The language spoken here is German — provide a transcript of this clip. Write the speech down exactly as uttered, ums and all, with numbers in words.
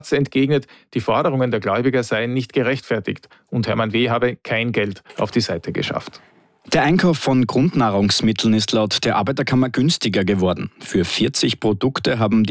entgegnet, die Forderungen der Gläubiger seien nicht gerechtfertigt und Hermann W. habe kein Geld auf die Seite geschafft. Der Einkauf von Grundnahrungsmitteln ist laut der Arbeiterkammer günstiger geworden. Für vierzig Produkte haben die